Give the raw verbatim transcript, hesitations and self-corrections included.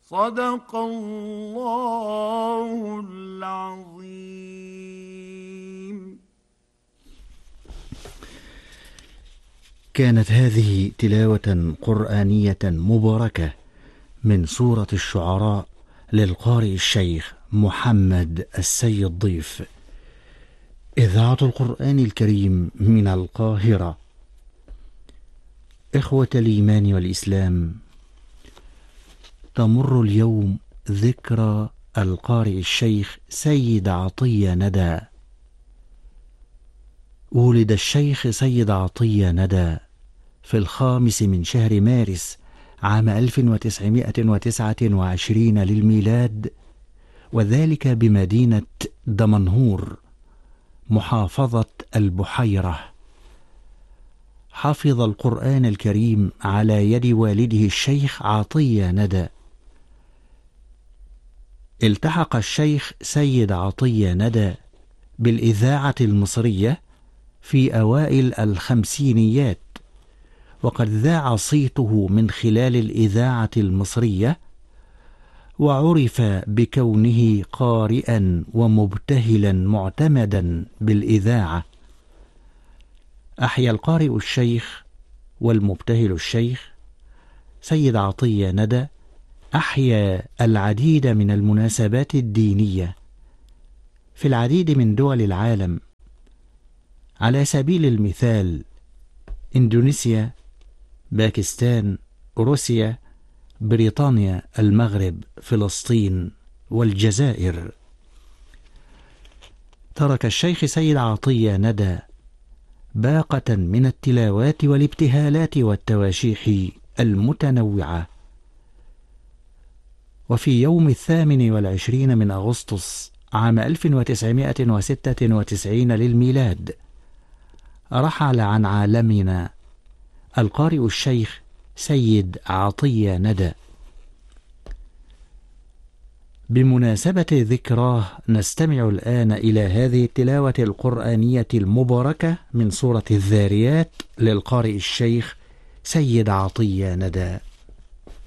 صدق الله العظيم. كانت هذه تلاوة قرآنية مباركة من سورة الشعراء للقارئ الشيخ محمد السيد ضيف، إذاعة القرآن الكريم من القاهرة. إخوة الإيمان والإسلام، تمر اليوم ذكرى القارئ الشيخ سيد عطية ندى. ولد الشيخ سيد عطية ندى في الخامس من شهر مارس عام ألف وتسعمائة وتسعة وعشرين للميلاد، وذلك بمدينة دمنهور محافظة البحيرة. حفظ القرآن الكريم على يد والده الشيخ عطية ندى. التحق الشيخ سيد عطية ندى بالإذاعة المصرية في أوائل الخمسينيات، وقد ذاع صيته من خلال الإذاعة المصرية، وعرف بكونه قارئا ومبتهلا معتمدا بالإذاعة. أحيا القارئ الشيخ والمبتهل الشيخ سيد عطية ندى أحيا العديد من المناسبات الدينية في العديد من دول العالم، على سبيل المثال إندونيسيا، باكستان، روسيا، بريطانيا، المغرب، فلسطين، والجزائر. ترك الشيخ سيد عطية ندى باقة من التلاوات والابتهالات والتواشيح المتنوعة. وفي يوم الثامن والعشرين من أغسطس عام ألف وتسعمائة وستة وتسعين للميلاد رحل عن عالمنا القارئ الشيخ سيد عطية ندى. بمناسبة ذكراه نستمع الآن إلى هذه التلاوة القرآنية المباركة من سورة الذاريات للقارئ الشيخ سيد عطية ندى.